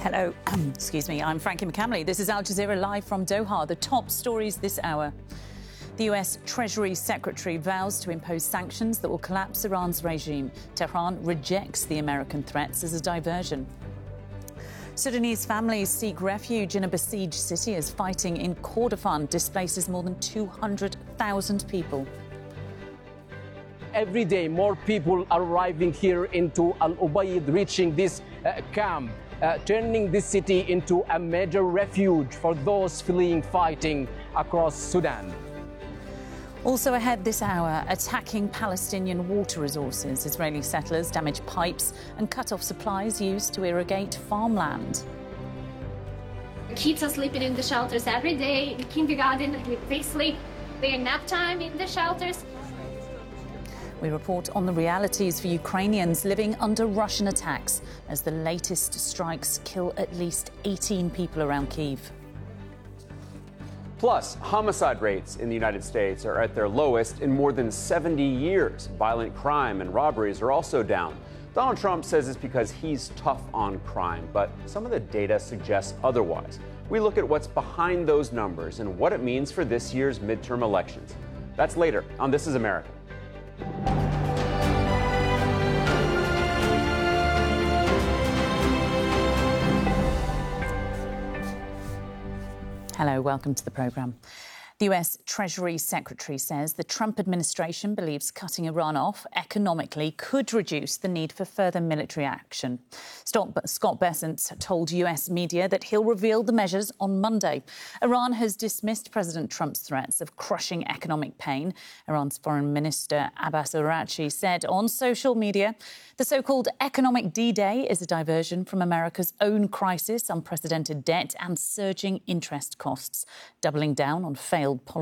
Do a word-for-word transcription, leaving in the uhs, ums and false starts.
Hello, excuse me, I'm Frankie McCamley. This is Al Jazeera live from Doha. The top stories this hour. The U S Treasury Secretary vows to impose sanctions that will collapse Iran's regime. Tehran rejects the American threats as a diversion. Sudanese families seek refuge in a besieged city as fighting in Kordofan displaces more than two hundred thousand people. Every day, more people are arriving here into Al Ubaid, reaching this uh, camp, uh, turning this city into a major refuge for those fleeing fighting across Sudan. Also ahead this hour, attacking Palestinian water resources. Israeli settlers damage pipes and cut off supplies used to irrigate farmland. Kids are sleeping in the shelters every day. In kindergarten, they sleep their nap time in the shelters. We report on the realities for Ukrainians living under Russian attacks as the latest strikes kill at least eighteen people around Kyiv. Plus, homicide rates in the United States are at their lowest in more than seventy years. Violent crime and robberies are also down. Donald Trump says it's because he's tough on crime, but some of the data suggests otherwise. We look at what's behind those numbers and what it means for this year's midterm elections. That's later on This Is America. Hello, welcome to the programme. The U S Treasury Secretary says the Trump administration believes cutting Iran off economically could reduce the need for further military action. Scott Bessent told U S media that he'll reveal the measures on Monday. Iran has dismissed President Trump's threats of crushing economic pain. Iran's Foreign Minister Abbas Araghchi said on social media the so-called economic D-Day is a diversion from America's own crisis, unprecedented debt and surging interest costs, doubling down on failed policy.